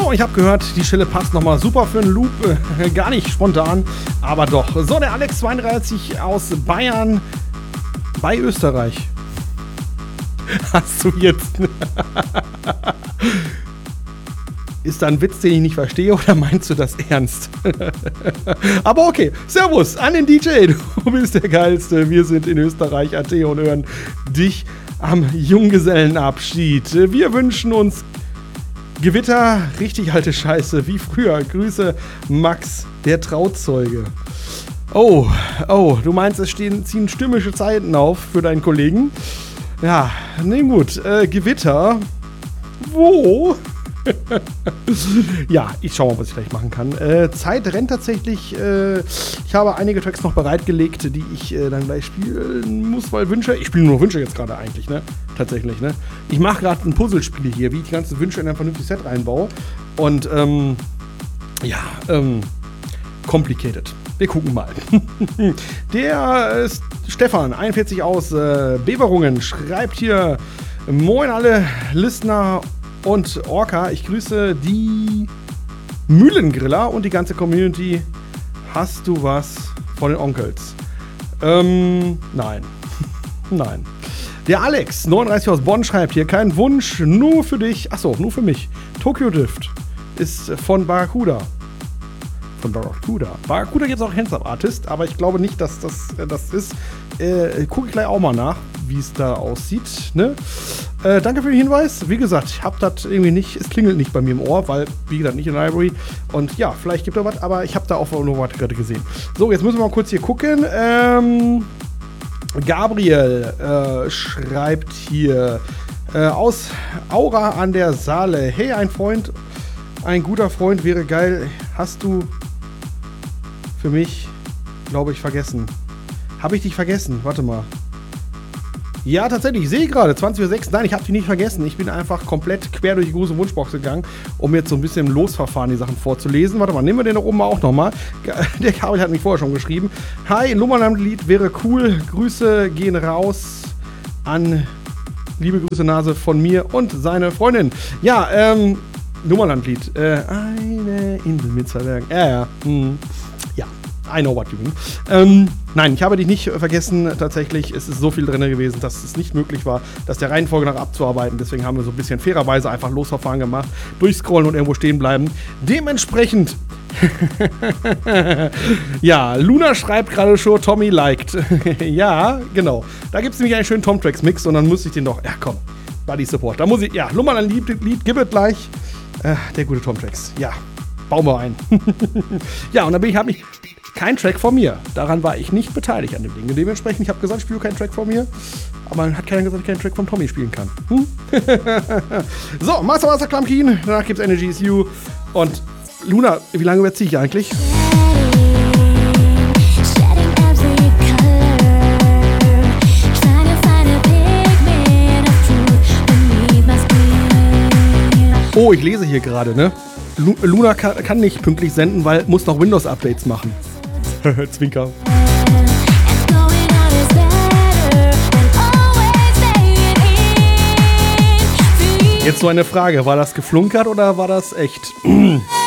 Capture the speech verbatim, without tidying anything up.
So, ich habe gehört, die Stelle passt nochmal super für einen Loop. Äh, gar nicht spontan, aber doch. So, der Alex zweiunddreißig aus Bayern bei Österreich. Hast du jetzt... Ist da ein Witz, den ich nicht verstehe, oder meinst du das ernst? Aber okay, Servus an den D J, du bist der Geilste. Wir sind in Österreich, A T und hören dich am Junggesellenabschied. Wir wünschen uns Gewitter, richtig alte Scheiße, wie früher. Grüße, Max, der Trauzeuge. Oh, oh, du meinst, es stehen, ziehen stürmische Zeiten auf für deinen Kollegen? Ja, ne gut, äh, Gewitter. Wo? Ja, ich schau mal, was ich gleich machen kann. Äh, Zeit rennt tatsächlich. Äh, ich habe einige Tracks noch bereitgelegt, die ich äh, dann gleich spielen muss, weil Wünsche. Ich spiele nur Wünsche jetzt gerade eigentlich, ne? Tatsächlich, ne? Ich mache gerade ein Puzzlespiel hier, wie ich die ganzen Wünsche in ein vernünftiges Set reinbaue. Und, ähm, ja, ähm, complicated. Wir gucken mal. Der äh, Stefan, einundvierzig aus äh, Beverungen, schreibt hier: Moin alle Listener und Orca, ich grüße die Mühlengriller und die ganze Community. Hast du was von den Onkels? Ähm, nein. Nein. Der Alex, neununddreißig aus Bonn, schreibt hier: Kein Wunsch, nur für dich. Achso, nur für mich. Tokyo Drift ist von Barracuda. Von Barracuda. Barracuda gibt es auch Hands Up Artist, aber ich glaube nicht, dass das äh, das ist. Äh, gucke ich gleich auch mal nach, wie es da aussieht. Ne? Äh, danke für den Hinweis. Wie gesagt, ich habe das irgendwie nicht, es klingelt nicht bei mir im Ohr, weil, wie gesagt, nicht in der Library. Und ja, vielleicht gibt es was, aber ich habe da auch nur was gerade gesehen. So, jetzt müssen wir mal kurz hier gucken. Ähm, Gabriel äh, schreibt hier äh, aus Aura an der Saale: Hey, ein Freund, ein guter Freund wäre geil. Hast du für mich, glaube ich, vergessen. Habe ich dich vergessen? Warte mal. Ja, tatsächlich, ich sehe gerade, zwanzig Uhr sechs. Nein, ich habe dich nicht vergessen. Ich bin einfach komplett quer durch die große Wunschbox gegangen, um jetzt so ein bisschen im Losverfahren die Sachen vorzulesen. Warte mal, nehmen wir den da oben auch nochmal. Der Kabel hat mich vorher schon geschrieben. Hi, Lummernland-Lied wäre cool. Grüße gehen raus an, liebe Grüße Nase von mir und seine Freundin. Ja, ähm, Nummerlandlied. Äh, eine Insel mit zwei Bergen. Ja, ja. Hm. Ja, I know what you mean. Ähm, nein, ich habe dich nicht vergessen. Tatsächlich, es ist so viel drin gewesen, dass es nicht möglich war, das der Reihenfolge nach abzuarbeiten. Deswegen haben wir so ein bisschen fairerweise einfach Losverfahren gemacht. Durchscrollen und irgendwo stehen bleiben. Dementsprechend. Ja, Luna schreibt gerade schon, Tommy liked. Ja, genau. Da gibt es nämlich einen schönen Tom-Tracks-Mix und dann muss ich den doch. Ja, komm. Buddy Support. Da muss ich. Ja, Lummern ein Lied, Lied gib es gleich. Äh, der gute Tom Tracks. Ja, bauen wir ein. Ja, und dann bin ich, habe ich kein Track von mir. Daran war ich nicht beteiligt an dem Ding. Dementsprechend, ich habe gesagt, ich spiele keinen Track von mir. Aber dann hat keiner gesagt, dass ich keinen Track von Tommy spielen kann. Hm? So, Master Master Clumkin. Danach gibt's Energy is You. Und Luna, wie lange überziehe ich eigentlich? Oh, ich lese hier gerade, ne? Lu- Luna kann, kann nicht pünktlich senden, weil muss noch Windows-Updates machen. Zwinker. Jetzt so eine Frage, war das geflunkert oder war das echt?